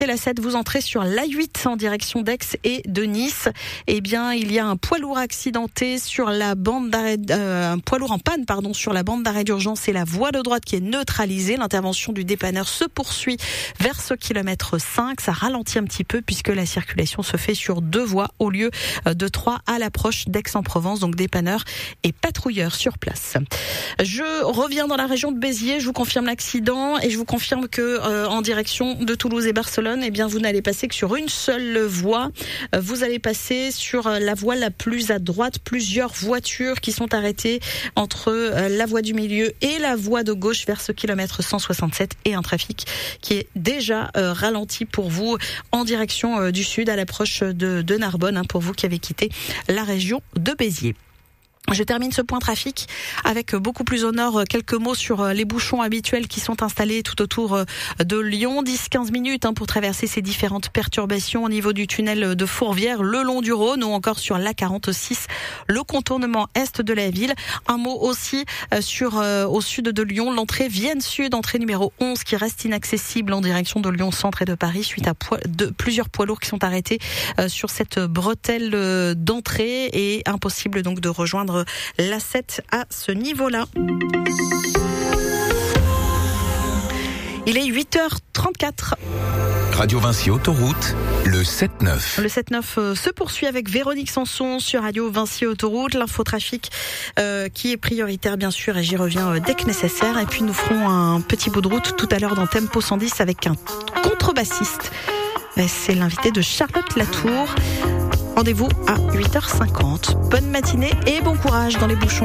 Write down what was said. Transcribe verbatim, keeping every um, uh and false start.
La sept, vous entrez sur l'A huit en direction d'Aix et de Nice. Eh bien, il y a un poids lourd accidenté sur la bande d'arrêt, euh, un poids lourd en panne, pardon, sur la bande d'arrêt d'urgence et la voie de droite qui est neutralisée. L'intervention du dépanneur se poursuit vers ce kilomètre cinq. Ça ralentit un petit peu puisque la circulation se fait sur deux voies au lieu de trois à l'approche d'Aix-en-Provence. Donc, dépanneurs et patrouilleurs sur place. Je reviens dans la région de Béziers. Je vous confirme l'accident et je vous confirme que euh, en direction de Toulouse et Barcelone, eh bien, vous n'allez passer que sur une seule voie. Vous allez passer sur la voie la plus à droite. Plusieurs voitures qui sont arrêtées entre la voie du milieu et la voie de gauche vers ce kilomètre cent soixante-sept et un trafic qui est déjà euh, ralenti pour vous en direction euh, du sud à l'approche de, de Narbonne, hein, pour vous qui avez quitté la région de Béziers. Je termine ce point trafic avec beaucoup plus au nord quelques mots sur les bouchons habituels qui sont installés tout autour de Lyon. dix à quinze minutes hein, pour traverser ces différentes perturbations au niveau du tunnel de Fourvière, le long du Rhône ou encore sur l'A quarante-six, le contournement est de la ville. Un mot aussi sur euh, au sud de Lyon, l'entrée Vienne Sud, entrée numéro onze qui reste inaccessible en direction de Lyon Centre et de Paris suite à poids, de, plusieurs poids lourds qui sont arrêtés euh, sur cette bretelle euh, d'entrée et impossible donc de rejoindre l'A sept à ce niveau-là. Il est huit heures trente-quatre. Radio Vinci Autoroute, le sept neuf. Le sept neuf euh, se poursuit avec Véronique Sanson sur Radio Vinci Autoroute. L'infotrafic euh, qui est prioritaire bien sûr et j'y reviens euh, dès que nécessaire. Et puis nous ferons un petit bout de route tout à l'heure dans Tempo cent dix avec un contrebassiste. C'est l'invité de Charlotte Latour. Rendez-vous à huit heures cinquante. Bonne matinée et bon courage dans les bouchons.